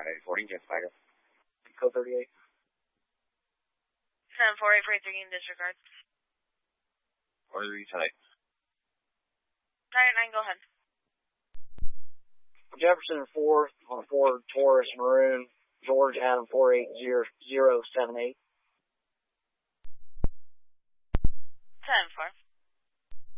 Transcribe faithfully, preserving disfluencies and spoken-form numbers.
eight forty, Jeff Spiker. Code thirty-eight. seven four eight four eight three in disregard. Order tight. nine nine, go ahead. Jefferson four on Ford Taurus Maroon, George Adam four eight zero zero seven eight. seven four.